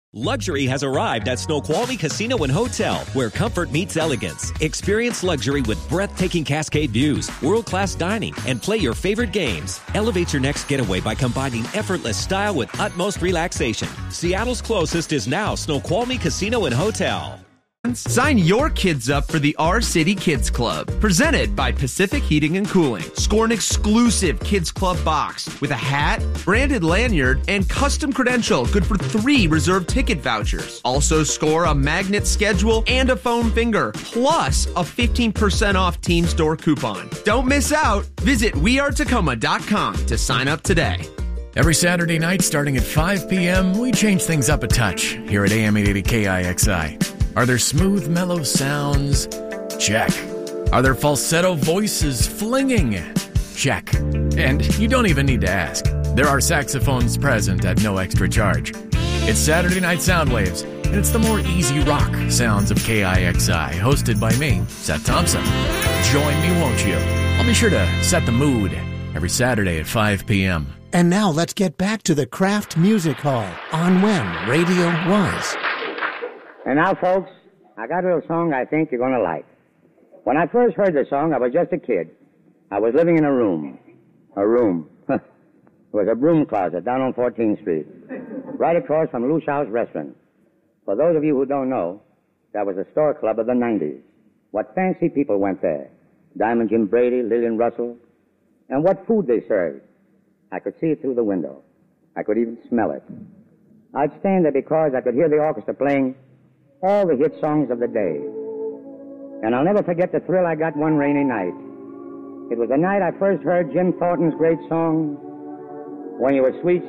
Luxury has arrived at Snoqualmie Casino and Hotel, where comfort meets elegance. Experience luxury with breathtaking cascade views, world-class dining, and play your favorite games. Elevate your next getaway by combining effortless style with utmost relaxation. Seattle's closest is now Snoqualmie Casino and Hotel. Sign your kids up for the Our City Kids Club, presented by Pacific Heating and Cooling. Score an exclusive Kids Club box with a hat, branded lanyard, and custom credential good for 3 reserved ticket vouchers. Also score a magnet schedule and a foam finger, plus a 15% off Team Store coupon. Don't miss out. Visit wearetacoma.com to sign up today. Every Saturday night starting at 5 p.m., we change things up a touch here at AM 880 KIXI. Are there smooth, mellow sounds? Check. Are there falsetto voices flinging? Check. And you don't even need to ask. There are saxophones present at no extra charge. It's Saturday Night Soundwaves, and it's the more easy rock sounds of KIXI, hosted by me, Seth Thompson. Join me, won't you? I'll be sure to set the mood every Saturday at 5 p.m. And now let's get back to the Kraft Music Hall on When Radio Was. And now, folks, I got a little song I think you're going to like. When I first heard the song, I was just a kid. I was living in a room. It was a broom closet down on 14th Street, right across from Lou Shao's restaurant. For those of you who don't know, that was a store club of the 90s. What fancy people went there. Diamond Jim Brady, Lillian Russell. And what food they served. I could see it through the window. I could even smell it. I'd stand there because I could hear the orchestra playing all the hit songs of the day. And I'll never forget the thrill I got one rainy night. It was the night I first heard Jim Thornton's great song, When You Were Sweet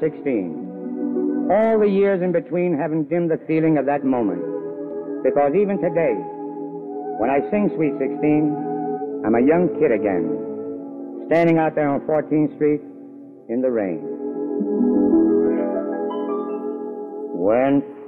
16. All the years in between haven't dimmed the feeling of that moment. Because even today, when I sing Sweet 16, I'm a young kid again, standing out there on 14th Street in the rain. When